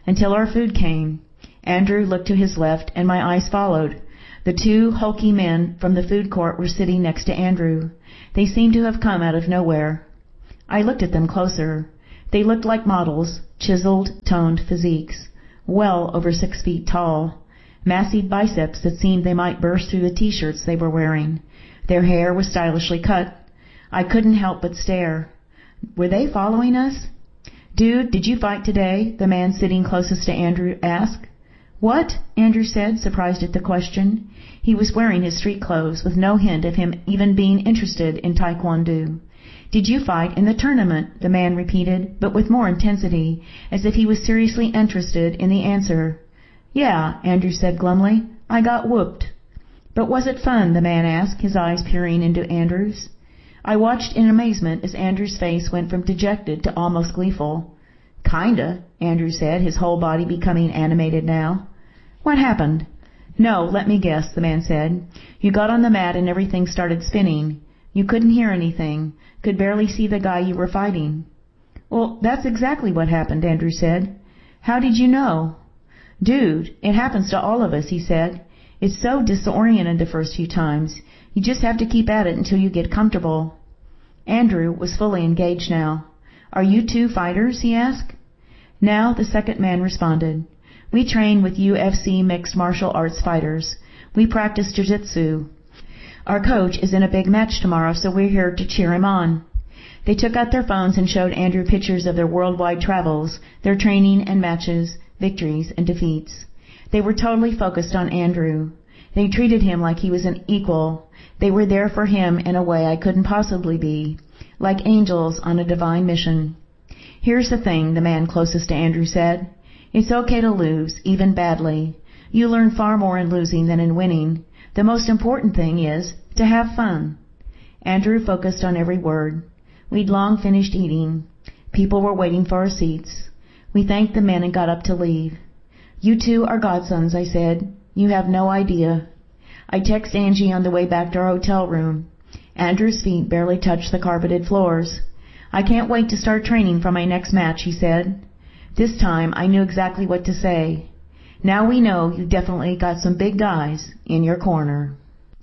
until our food came. Andrew looked to his left, and my eyes followed. The two hulky men from the food court were sitting next to Andrew. They seemed to have come out of nowhere. I looked at them closer. They looked like models, chiseled, toned physiques, well over 6 feet tall, massive biceps that seemed they might burst through the T-shirts they were wearing. Their hair was stylishly cut. I couldn't help but stare. Were they following us? "Dude, did you fight today?" the man sitting closest to Andrew asked. "What?" Andrew said, surprised at the question. He was wearing his street clothes, with no hint of him even being interested in Taekwondo. "Did you fight in the tournament?" the man repeated, but with more intensity, as if he was seriously interested in the answer. "Yeah," Andrew said glumly. "I got whooped." "But was it fun?" the man asked, his eyes peering into Andrew's. I watched in amazement as Andrew's face went from dejected to almost gleeful. "Kinda," Andrew said, his whole body becoming animated now. "What happened?" "No, let me guess," the man said. "You got on the mat and everything started spinning. You couldn't hear anything, could barely see the guy you were fighting." "Well, that's exactly what happened," Andrew said. "How did you know?" "Dude, it happens to all of us," he said. "It's so disoriented the first few times. You just have to keep at it until you get comfortable." Andrew was fully engaged now. "Are you two fighters?" he asked. Now the second man responded. "We train with UFC mixed martial arts fighters. We practice jiu-jitsu. Our coach is in a big match tomorrow, so we're here to cheer him on." They took out their phones and showed Andrew pictures of their worldwide travels, their training and matches, victories and defeats. They were totally focused on Andrew. They treated him like he was an equal. They were there for him in a way I couldn't possibly be, like angels on a divine mission. "Here's the thing," the man closest to Andrew said. "It's okay to lose, even badly. You learn far more in losing than in winning. The most important thing is to have fun." Andrew focused on every word. We'd long finished eating. People were waiting for our seats. We thanked the men and got up to leave. "You two are godsons," I said. "You have no idea." I texted Angie on the way back to our hotel room. Andrew's feet barely touched the carpeted floors. "I can't wait to start training for my next match," he said. This time I knew exactly what to say. "Now we know you definitely got some big guys in your corner."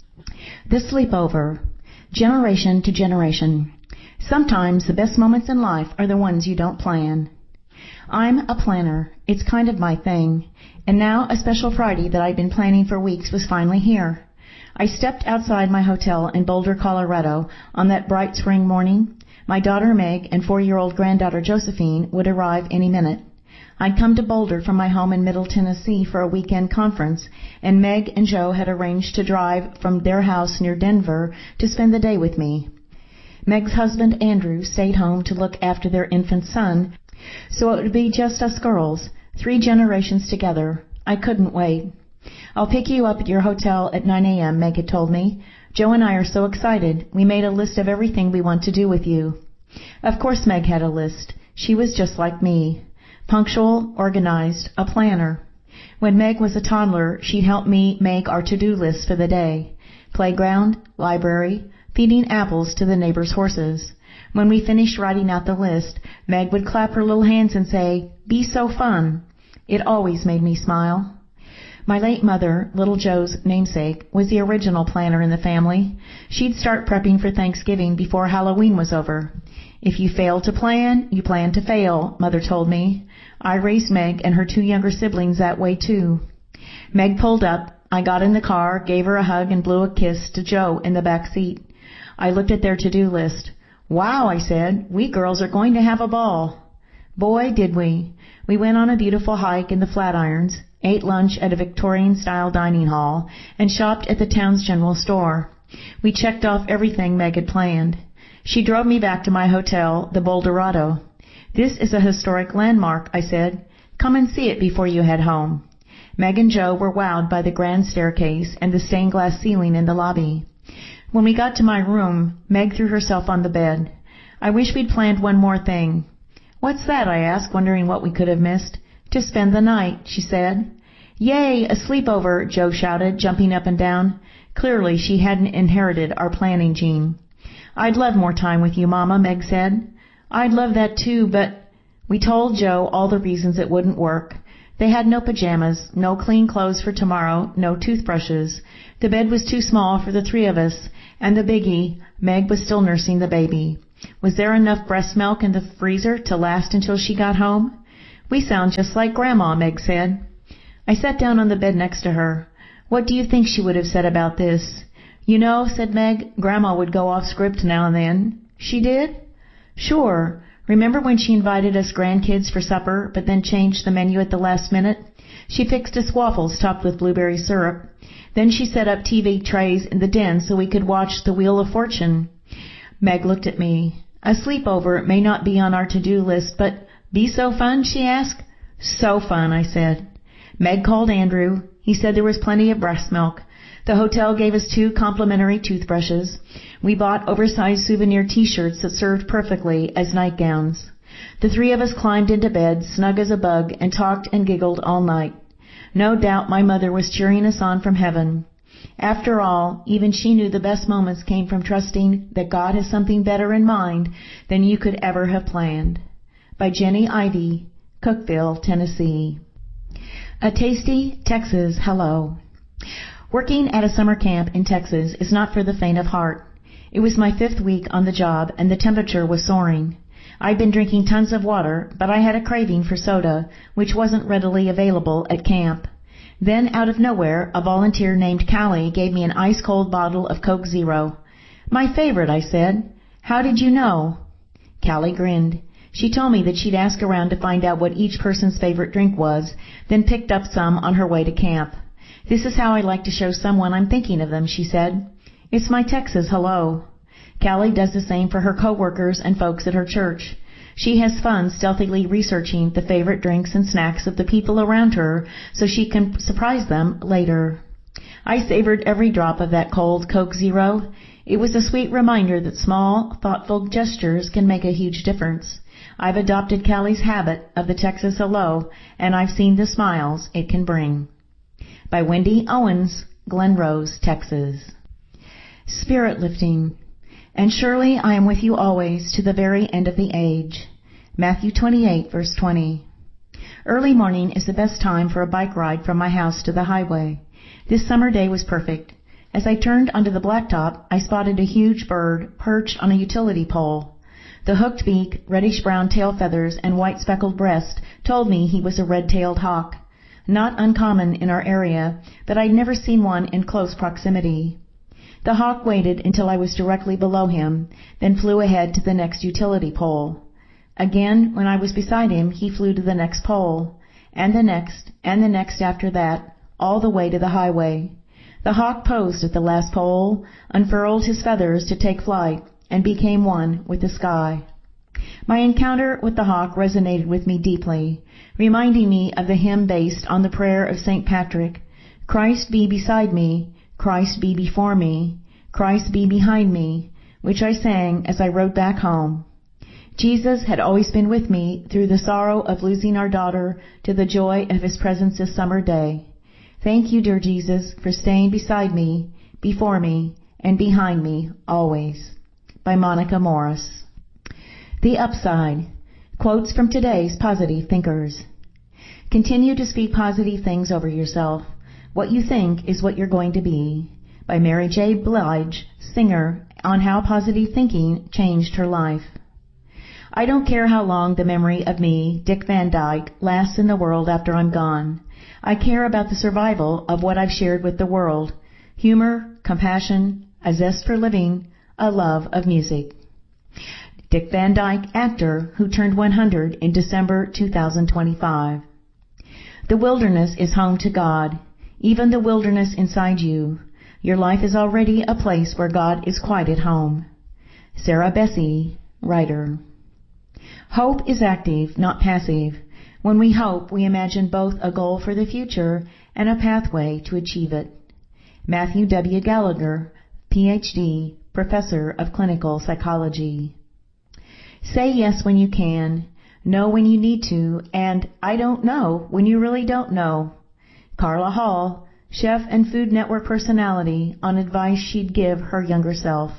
The sleepover. Generation to generation. Sometimes the best moments in life are the ones you don't plan. I'm a planner. It's kind of my thing. And now a special Friday that I'd been planning for weeks was finally here. I stepped outside my hotel in Boulder, Colorado on that bright spring morning. My daughter Meg and 4-year-old granddaughter Josephine would arrive any minute. I'd come to Boulder from my home in Middle Tennessee for a weekend conference, and Meg and Joe had arranged to drive from their house near Denver to spend the day with me. Meg's husband Andrew stayed home to look after their infant son, so it would be just us girls, 3 generations together. I couldn't wait. "I'll pick you up at your hotel at 9 a.m., Meg had told me. "Joe and I are so excited. We made a list of everything we want to do with you." Of course Meg had a list. She was just like me. Punctual, organized, a planner. When Meg was a toddler, she'd help me make our to-do list for the day. Playground, library, feeding apples to the neighbors' horses. When we finished writing out the list, Meg would clap her little hands and say, "Be so fun." It always made me smile. My late mother, little Joe's namesake, was the original planner in the family. She'd start prepping for Thanksgiving before Halloween was over. "If you fail to plan, you plan to fail," Mother told me. I raised Meg and her 2 younger siblings that way too. Meg pulled up. I got in the car, gave her a hug, and blew a kiss to Joe in the back seat. I looked at their to-do list. "Wow," I said, "we girls are going to have a ball." Boy, did we. We went on a beautiful hike in the Flatirons, ate lunch at a Victorian-style dining hall, and shopped at the town's general store. We checked off everything Meg had planned. She drove me back to my hotel, the Boulderado. "This is a historic landmark," I said. "Come and see it before you head home." Meg and Joe were wowed by the grand staircase and the stained glass ceiling in the lobby. When we got to my room, Meg threw herself on the bed. "I wish we'd planned one more thing." "What's that?" I asked, wondering what we could have missed. "To spend the night," she said. "Yay, a sleepover," Joe shouted, jumping up and down. Clearly she hadn't inherited our planning gene. "I'd love more time with you, Mama," Meg said. "I'd love that too, but..." We told Joe all the reasons it wouldn't work. They had no pajamas, no clean clothes for tomorrow, no toothbrushes. The bed was too small for the three of us, and the biggie, Meg, was still nursing the baby. Was there enough breast milk in the freezer to last until she got home? We sound just like Grandma, Meg said. I sat down on the bed next to her. What do you think she would have said about this? You know, said Meg, Grandma would go off script now and then. She did? Sure. Remember when she invited us grandkids for supper, but then changed the menu at the last minute? She fixed us waffles topped with blueberry syrup. Then she set up TV trays in the den so we could watch The Wheel of Fortune. Meg looked at me. A sleepover may not be on our to-do list, but be so fun, she asked. So fun, I said. Meg called Andrew. He said there was plenty of breast milk. The hotel gave us 2 complimentary toothbrushes. We bought oversized souvenir T-shirts that served perfectly as nightgowns. The 3 of us climbed into bed, snug as a bug, and talked and giggled all night. No doubt my mother was cheering us on from heaven. After all, even she knew the best moments came from trusting that God has something better in mind than you could ever have planned. By Jenny Ivy, Cookeville, Tennessee. A tasty Texas hello. Working at a summer camp in Texas is not for the faint of heart. It was my 5th week on the job and the temperature was soaring. I'd been drinking tons of water, but I had a craving for soda, which wasn't readily available at camp. Then, out of nowhere, a volunteer named Callie gave me an ice-cold bottle of Coke Zero. My favorite, I said. How did you know? Callie grinned. She told me that she'd ask around to find out what each person's favorite drink was, then picked up some on her way to camp. This is how I like to show someone I'm thinking of them, she said. It's my Texas hello. Callie does the same for her coworkers and folks at her church. She has fun stealthily researching the favorite drinks and snacks of the people around her so she can surprise them later. I savored every drop of that cold Coke Zero. It was a sweet reminder that small, thoughtful gestures can make a huge difference. I've adopted Callie's habit of the Texas hello, and I've seen the smiles it can bring. By Wendy Owens, Glen Rose, Texas. Spirit lifting. And surely I am with you always to the very end of the age. Matthew 28, verse 20. Early morning is the best time for a bike ride from my house to the highway. This summer day was perfect. As I turned onto the blacktop, I spotted a huge bird perched on a utility pole. The hooked beak, reddish-brown tail feathers, and white speckled breast told me he was a red-tailed hawk. Not uncommon in our area, but I'd never seen one in close proximity. The hawk waited until I was directly below him, then flew ahead to the next utility pole. Again, when I was beside him, he flew to the next pole, and the next after that, all the way to the highway. The hawk posed at the last pole, unfurled his feathers to take flight, and became one with the sky. My encounter with the hawk resonated with me deeply, reminding me of the hymn based on the prayer of St. Patrick, Christ be beside me, Christ be before me, Christ be behind me, which I sang as I rode back home. Jesus had always been with me through the sorrow of losing our daughter to the joy of his presence this summer day. Thank you, dear Jesus, for staying beside me, before me, and behind me always. By Monica Morris. The Upside. Quotes from today's positive thinkers. Continue to speak positive things over yourself. What you think is what you're going to be. By Mary J. Blige, singer, on how positive thinking changed her life. I don't care how long the memory of me, Dick Van Dyke, lasts in the world after I'm gone. I care about the survival of what I've shared with the world. Humor, compassion, a zest for living, a love of music. Dick Van Dyke, actor, who turned 100 in December 2025. The wilderness is home to God, even the wilderness inside you. Your life is already a place where God is quite at home. Sarah Bessey, writer. Hope is active, not passive. When we hope, we imagine both a goal for the future and a pathway to achieve it. Matthew W. Gallagher, Ph.D., Professor of Clinical Psychology. Say yes when you can, no when you need to, and I don't know when you really don't know. Carla Hall, chef and Food Network personality, on advice she'd give her younger self.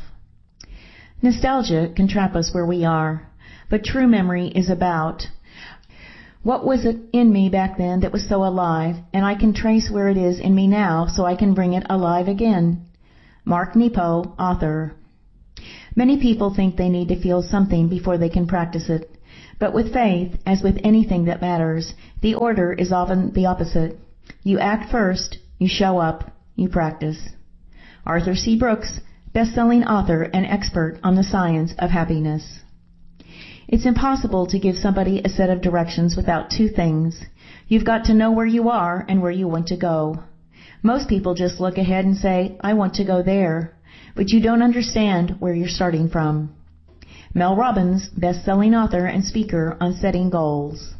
Nostalgia can trap us where we are, but true memory is about What was it in me back then that was so alive, and I can trace where it is in me now so I can bring it alive again? Mark Nepo, author. Many people think they need to feel something before they can practice it. But with faith, as with anything that matters, the order is often the opposite. You act first, you show up, you practice. Arthur C. Brooks, best-selling author and expert on the science of happiness. It's impossible to give somebody a set of directions without two things. You've got to know where you are and where you want to go. Most people just look ahead and say, I want to go there, but you don't understand where you're starting from. Mel Robbins, best-selling author and speaker on setting goals.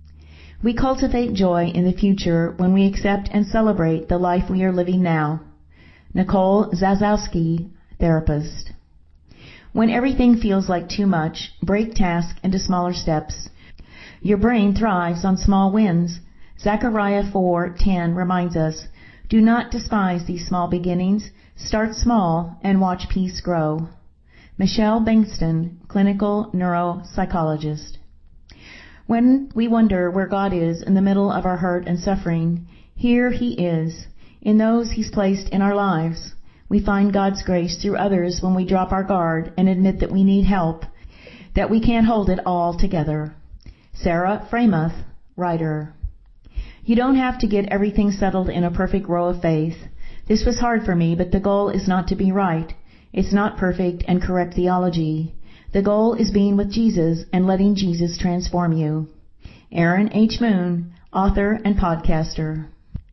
We cultivate joy in the future when we accept and celebrate the life we are living now. Nicole Zazowski, therapist. When everything feels like too much, break tasks into smaller steps. Your brain thrives on small wins. Zechariah 4:10 reminds us, do not despise these small beginnings. Start small and watch peace grow. Michelle Bankston, clinical neuropsychologist. When we wonder where God is in the middle of our hurt and suffering, here He is, in those He's placed in our lives. We find God's grace through others when we drop our guard and admit that we need help, that we can't hold it all together. Sarah Framath, writer. You don't have to get everything settled in a perfect row of faith. This was hard for me, but the goal is not to be right. It's not perfect and correct theology. The goal is being with Jesus and letting Jesus transform you. Aaron H. Moon, author and podcaster.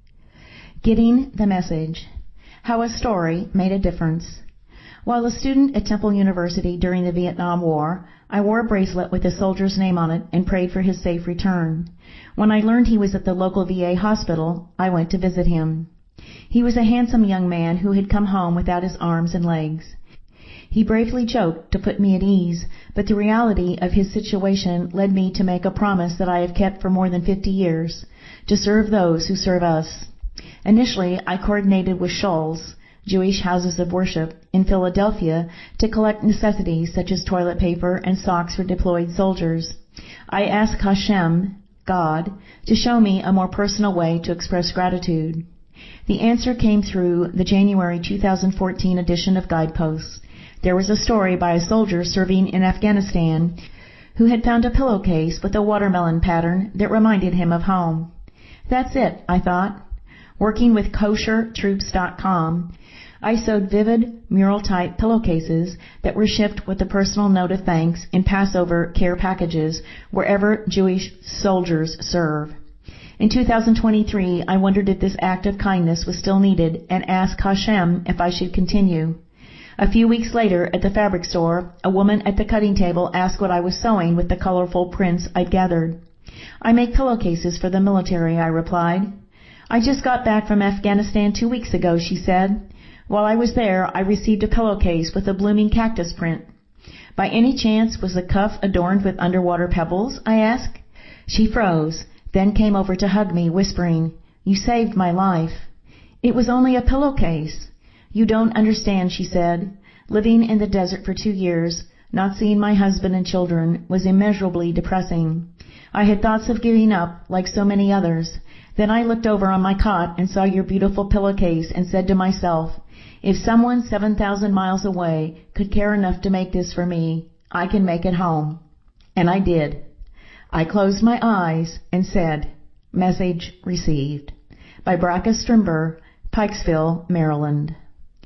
Getting the message. How a story made a difference. While a student at Temple University during the Vietnam War, I wore a bracelet with a soldier's name on it and prayed for his safe return. When I learned he was at the local VA hospital, I went to visit him. He was a handsome young man who had come home without his arms and legs. He bravely joked to put me at ease, but the reality of his situation led me to make a promise that I have kept for more than 50 years, to serve those who serve us. Initially, I coordinated with Shoals, Jewish houses of worship, in Philadelphia to collect necessities such as toilet paper and socks for deployed soldiers. I asked Hashem, God, to show me a more personal way to express gratitude. The answer came through the January 2014 edition of Guideposts. There was a story by a soldier serving in Afghanistan who had found a pillowcase with a watermelon pattern that reminded him of home. That's it, I thought. Working with koshertroops.com, I sewed vivid mural-type pillowcases that were shipped with a personal note of thanks in Passover care packages wherever Jewish soldiers serve. In 2023, I wondered if this act of kindness was still needed and asked Hashem if I should continue. A few weeks later, at the fabric store, a woman at the cutting table asked what I was sewing with the colorful prints I'd gathered. I make pillowcases for the military, I replied. I just got back from Afghanistan 2 weeks ago, she said. While I was there, I received a pillowcase with a blooming cactus print. By any chance, was the cuff adorned with underwater pebbles? I asked. She froze, then came over to hug me, whispering, You saved my life. It was only a pillowcase. You don't understand, she said. Living in the desert for 2 years, not seeing my husband and children, was immeasurably depressing. I had thoughts of giving up, like so many others. Then I looked over on my cot and saw your beautiful pillowcase and said to myself, if someone 7,000 miles away could care enough to make this for me, I can make it home. And I did. I closed my eyes and said, Message received. By Braca Strimber, Pikesville, Maryland.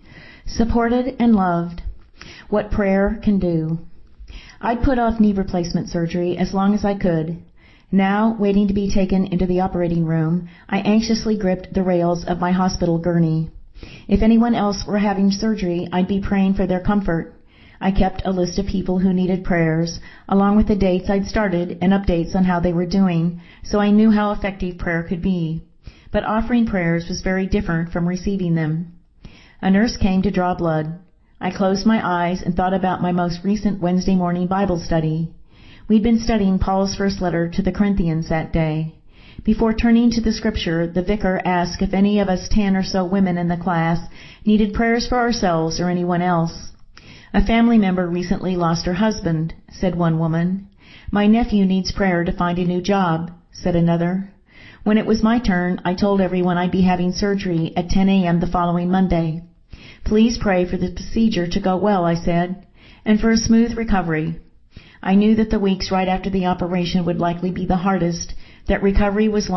Supported and loved. What prayer can do. I'd put off knee replacement surgery as long as I could. Now, waiting to be taken into the operating room, I anxiously gripped the rails of my hospital gurney. If anyone else were having surgery, I'd be praying for their comfort. I kept a list of people who needed prayers, along with the dates I'd started and updates on how they were doing, so I knew how effective prayer could be. But offering prayers was very different from receiving them. A nurse came to draw blood. I closed my eyes and thought about my most recent Wednesday morning Bible study. We'd been studying Paul's first letter to the Corinthians that day. Before turning to the scripture, the vicar asked if any of us 10 or so women in the class needed prayers for ourselves or anyone else. A family member recently lost her husband, said one woman. My nephew needs prayer to find a new job, said another. When it was my turn, I told everyone I'd be having surgery at 10 a.m. the following Monday. Please pray for the procedure to go well, I said, and for a smooth recovery. I knew that the weeks right after the operation would likely be the hardest, that recovery was